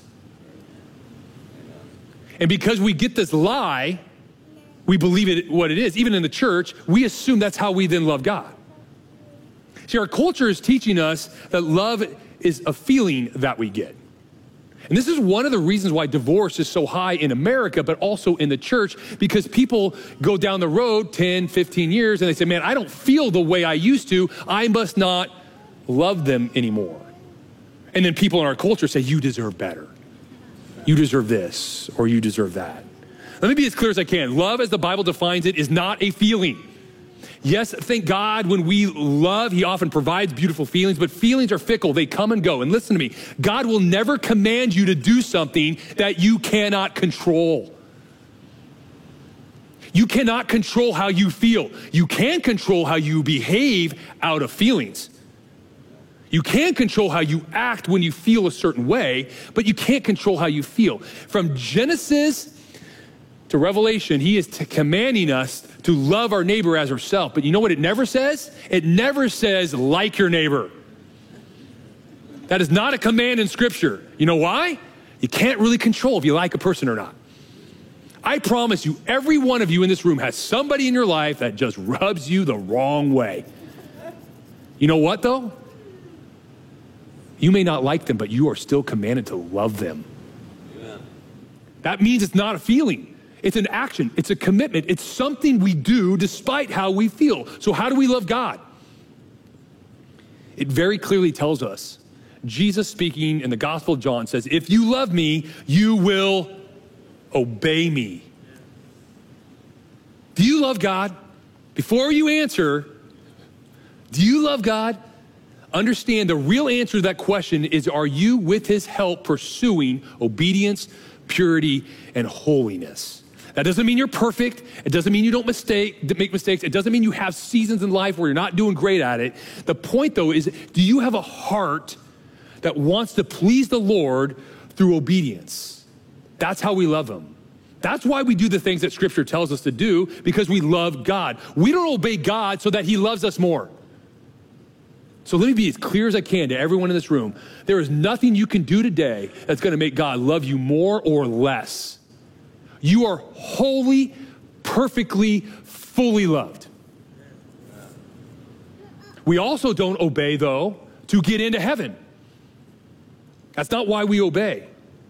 And because we get this lie, we believe it what it is. Even in the church, we assume that's how we then love God. See, our culture is teaching us that love is a feeling that we get. And this is one of the reasons why divorce is so high in America, but also in the church, because people go down the road 10, 15 years and they say, man, I don't feel the way I used to. I must not love them anymore. And then people in our culture say, you deserve better. You deserve this, or you deserve that. Let me be as clear as I can. Love, as the Bible defines it, is not a feeling. Yes, thank God when we love, he often provides beautiful feelings, but feelings are fickle. They come and go. And listen to me, God will never command you to do something that you cannot control. You cannot control how you feel. You can control how you behave out of feelings. You can control how you act when you feel a certain way, but you can't control how you feel. From Genesis to Revelation, he is commanding us to love our neighbor as ourselves. But you know what it never says? It never says like your neighbor. That is not a command in Scripture. You know why? You can't really control if you like a person or not. I promise you, every one of you in this room has somebody in your life that just rubs you the wrong way. You know what, though? You may not like them, but you are still commanded to love them. Amen. That means it's not a feeling. It's an action. It's a commitment. It's something we do despite how we feel. So how do we love God? It very clearly tells us. Jesus speaking in the Gospel of John says, if you love me, you will obey me. Do you love God? Before you answer, do you love God? Understand the real answer to that question is, are you with his help pursuing obedience, purity, and holiness? That doesn't mean you're perfect. It doesn't mean you don't make mistakes. It doesn't mean you have seasons in life where you're not doing great at it. The point, though, is do you have a heart that wants to please the Lord through obedience? That's how we love him. That's why we do the things that Scripture tells us to do, because we love God. We don't obey God so that he loves us more. So let me be as clear as I can to everyone in this room. There is nothing you can do today that's going to make God love you more or less. You are wholly, perfectly, fully loved. We also don't obey, though, to get into heaven. That's not why we obey.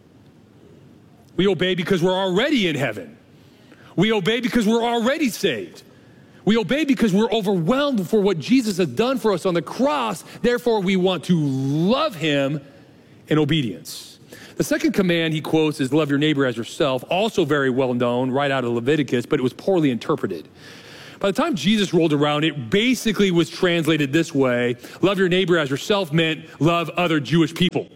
We obey because we're already in heaven. We obey because we're already saved. We obey because we're overwhelmed for what Jesus has done for us on the cross. Therefore, we want to love him in obedience. The second command he quotes is love your neighbor as yourself, also very well known right out of Leviticus, but it was poorly interpreted. By the time Jesus rolled around, it basically was translated this way: love your neighbor as yourself meant love other Jewish people.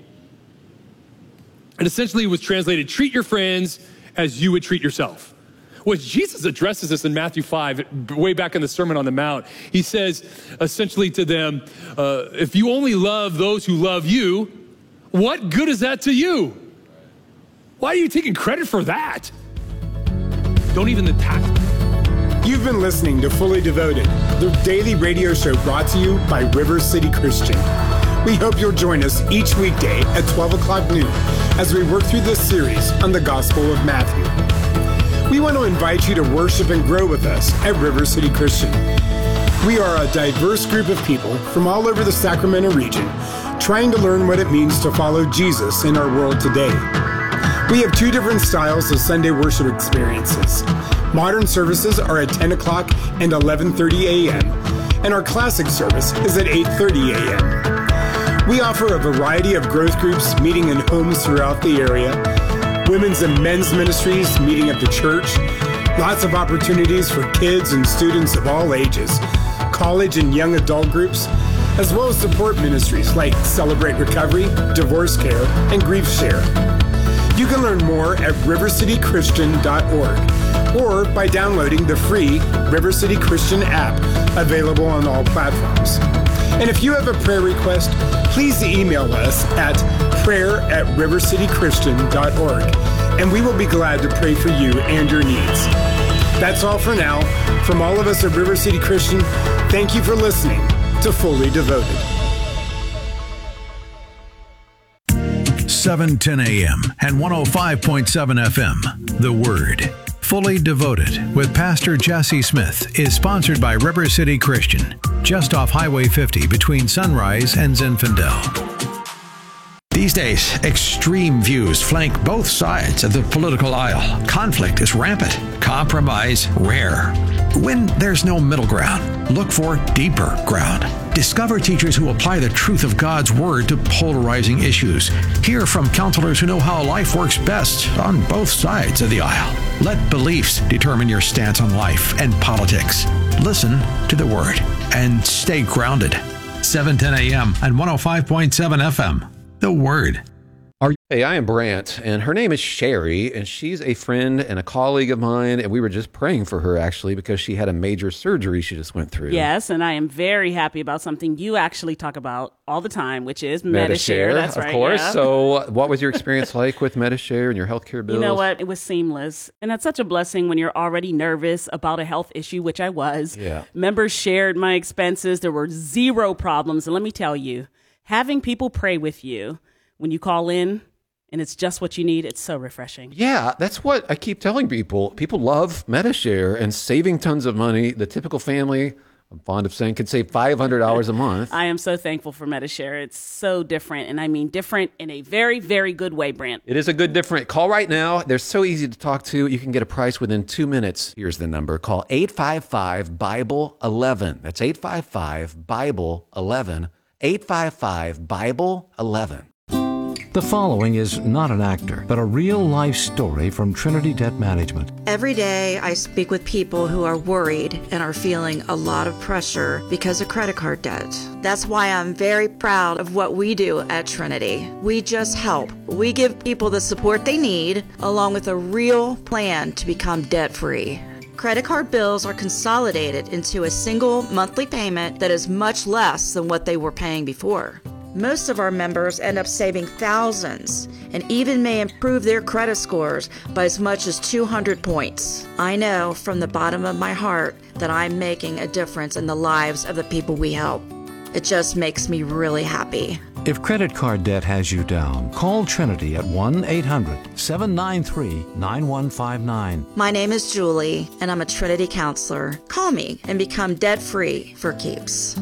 And essentially it was translated, treat your friends as you would treat yourself. When Jesus addresses this in Matthew 5, way back in the Sermon on the Mount, he says essentially to them, if you only love those who love you, what good is that to you? Why are you taking credit for that? Don't even attack. You've been listening to Fully Devoted, the daily radio show brought to you by River City Christian. We hope you'll join us each weekday at 12 o'clock noon as we work through this series on the Gospel of Matthew. We want to invite you to worship and grow with us at River City Christian. We are a diverse group of people from all over the Sacramento region trying to learn what it means to follow Jesus in our world today. We have two different styles of Sunday worship experiences. Modern services are at 10 o'clock and 11:30 a.m., and our classic service is at 8:30 a.m. We offer a variety of growth groups meeting in homes throughout the area, women's and men's ministries meeting at the church, lots of opportunities for kids and students of all ages, college and young adult groups, as well as support ministries like Celebrate Recovery, Divorce Care, and Grief Share. You can learn more at rivercitychristian.org or by downloading the free River City Christian app available on all platforms. And if you have a prayer request, please email us at prayer@rivercitychristian.org, and we will be glad to pray for you and your needs. That's all for now. From all of us at River City Christian, thank you for listening to Fully Devoted. 710 AM and 105.7 FM. The Word. Fully Devoted with Pastor Jesse Smith is sponsored by River City Christian, just off Highway 50 between Sunrise and Zinfandel. These days, extreme views flank both sides of the political aisle. Conflict is rampant, compromise rare. When there's no middle ground, look for deeper ground. Discover teachers who apply the truth of God's Word to polarizing issues. Hear from counselors who know how life works best on both sides of the aisle. Let beliefs determine your stance on life and politics. Listen to the Word and stay grounded. 710 AM and 105.7 FM. The Word. Hey, I am Brant, and her name is Sherry, and she's a friend and a colleague of mine, and we were just praying for her, actually, because she had a major surgery she just went through. Yes, and I am very happy about something you actually talk about all the time, which is Medi-Share. That's right. Of course. Yeah. So what was your experience like with Medi-Share and your healthcare bills? You know what? It was seamless. And that's such a blessing when you're already nervous about a health issue, which I was. Yeah. Members shared my expenses. There were zero problems. And let me tell you, having people pray with you when you call in, and it's just what you need, it's so refreshing. Yeah, that's what I keep telling people. People love Medi-Share and saving tons of money. The typical family, I'm fond of saying, can save $500 a month. I am so thankful for Medi-Share. It's so different, and I mean different in a very, very good way, Brant. It is a good different. Call right now. They're so easy to talk to. You can get a price within 2 minutes. Here's the number. Call 855-BIBLE-11. That's 855-BIBLE-11. 855-BIBLE-11. The following is not an actor, but a real-life story from Trinity Debt Management. Every day I speak with people who are worried and are feeling a lot of pressure because of credit card debt. That's why I'm very proud of what we do at Trinity. We just help. We give people the support they need, along with a real plan to become debt-free. Credit card bills are consolidated into a single monthly payment that is much less than what they were paying before. Most of our members end up saving thousands and even may improve their credit scores by as much as 200 points. I know from the bottom of my heart that I'm making a difference in the lives of the people we help. It just makes me really happy. If credit card debt has you down, call Trinity at 1-800-793-9159. My name is Julie, and I'm a Trinity counselor. Call me and become debt-free for keeps.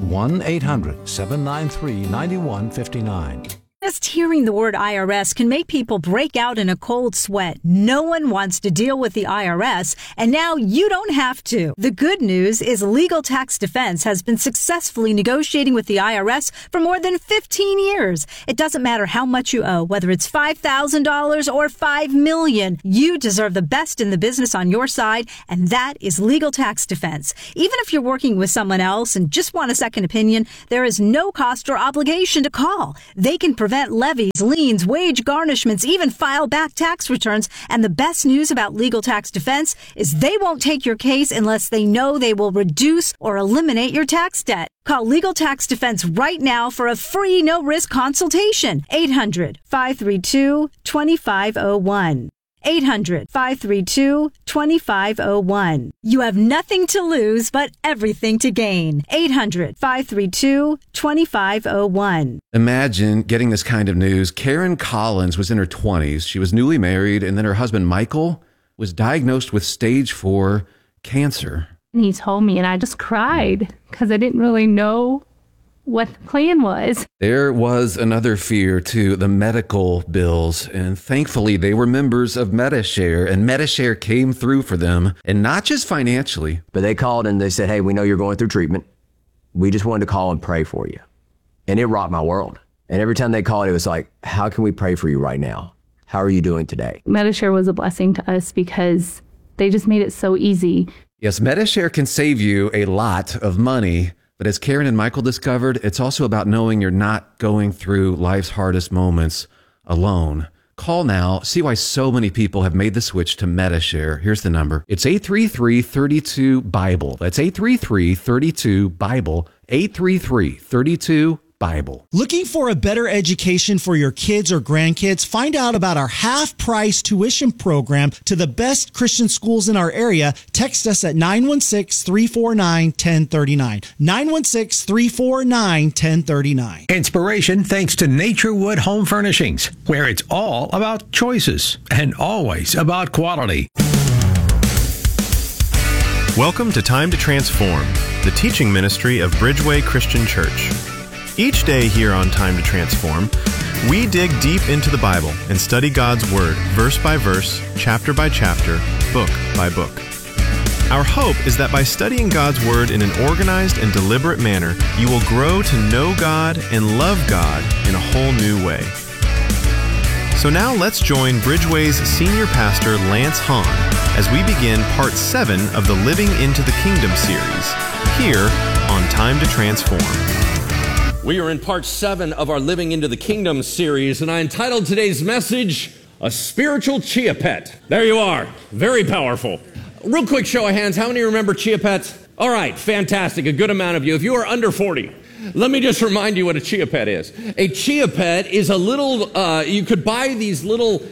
1-800-793-9159. Just hearing the word IRS can make people break out in a cold sweat. No one wants to deal with the IRS, and now you don't have to. The good news is Legal Tax Defense has been successfully negotiating with the IRS for more than 15 years. It doesn't matter how much you owe, whether it's $5,000 or $5 million. You deserve the best in the business on your side, and that is Legal Tax Defense. Even if you're working with someone else and just want a second opinion, there is no cost or obligation to call. They can prevent levies, liens, wage garnishments, even file back tax returns. And the best news about Legal Tax Defense is they won't take your case unless they know they will reduce or eliminate your tax debt. Call Legal Tax Defense right now for a free no-risk consultation. 800-532-2501. 800-532-2501. You have nothing to lose but everything to gain. 800-532-2501. Imagine getting this kind of news. Karen Collins was in her 20s. She was newly married, and then her husband, Michael, was diagnosed with stage 4 cancer. And he told me, and I just cried because I didn't really know what the plan was. There was another fear too, the medical bills, and thankfully they were members of Medi-Share, and Medi-Share came through for them, and not just financially. But they called and they said, hey, we know you're going through treatment. We just wanted to call and pray for you. And it rocked my world. And every time they called, it was like, how can we pray for you right now? How are you doing today? Medi-Share was a blessing to us because they just made it so easy. Yes, Medi-Share can save you a lot of money. But as Karen and Michael discovered, it's also about knowing you're not going through life's hardest moments alone. Call now. See why so many people have made the switch to Medi-Share. Here's the number. It's 833-32-BIBLE. That's 833-32-BIBLE. 833-32-BIBLE. Looking for a better education for your kids or grandkids? Find out about our half-price tuition program to the best Christian schools in our area. Text us at 916-349-1039. 916-349-1039. Inspiration thanks to Naturewood Home Furnishings, where it's all about choices and always about quality. Welcome to Time to Transform, the teaching ministry of Bridgeway Christian Church. Each day here on Time to Transform, we dig deep into the Bible and study God's Word, verse by verse, chapter by chapter, book by book. Our hope is that by studying God's Word in an organized and deliberate manner, you will grow to know God and love God in a whole new way. So now let's join Bridgeway's senior pastor, Lance Hahn, as we begin part 7 of the Living into the Kingdom series, here on Time to Transform. We are in part 7 of our Living into the Kingdom series, and I entitled today's message, A Spiritual Chia Pet. There you are. Very powerful. Real quick show of hands. How many remember chia pets? All right, fantastic. A good amount of you. If you are under 40, let me just remind you what a chia pet is. A chia pet is a little, you could buy these little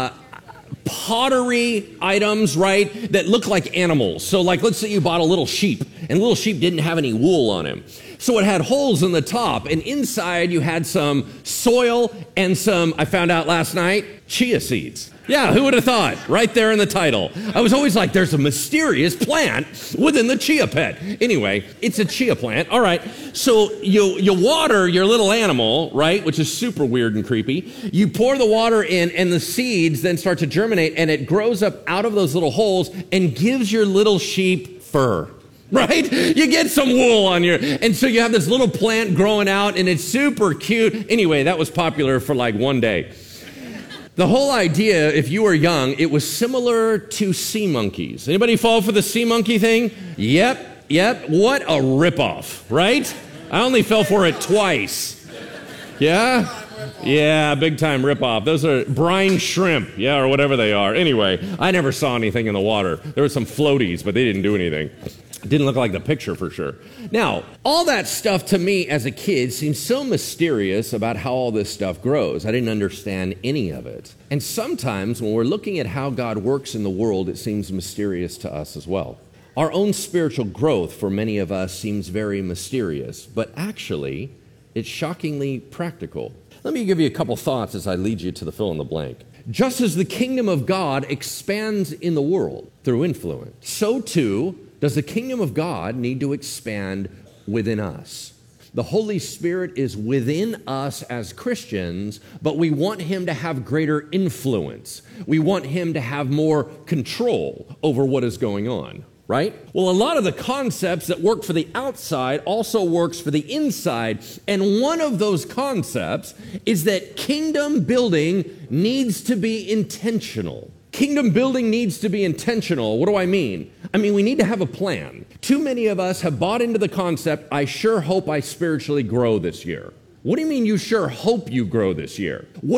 pottery items, right, that look like animals. So like, let's say you bought a little sheep, and little sheep didn't have any wool on him. So it had holes in the top, and inside you had some soil and some, I found out last night, chia seeds. Yeah, who would have thought? Right there in the title. I was always like, there's a mysterious plant within the chia pet. Anyway, it's a chia plant. All right, so you water your little animal, right, which is super weird and creepy. You pour the water in, and the seeds then start to germinate, and it grows up out of those little holes and gives your little sheep fur. Right? You get some wool on your, and so you have this little plant growing out, and it's super cute. Anyway, that was popular for like one day. The whole idea, if you were young, it was similar to sea monkeys. Anybody fall for the sea monkey thing? Yep. What a ripoff, right? I only fell for it twice. Yeah? Yeah, big time ripoff. Those are brine shrimp, yeah, or whatever they are. Anyway, I never saw anything in the water. There were some floaties, but they didn't do anything. Didn't look like the picture for sure. Now, all that stuff to me as a kid seems so mysterious about how all this stuff grows. I didn't understand any of it. And sometimes when we're looking at how God works in the world, it seems mysterious to us as well. Our own spiritual growth for many of us seems very mysterious, but actually, it's shockingly practical. Let me give you a couple thoughts as I lead you to the fill in the blank. Just as the kingdom of God expands in the world through influence, so too does the kingdom of God need to expand within us. The Holy Spirit is within us as Christians, but we want Him to have greater influence. We want Him to have more control over what is going on, right? Well, a lot of the concepts that work for the outside also works for the inside. And one of those concepts is that kingdom building needs to be intentional. Kingdom building needs to be intentional. What do I mean? I mean, we need to have a plan. Too many of us have bought into the concept, I sure hope I spiritually grow this year. What do you mean you sure hope you grow this year?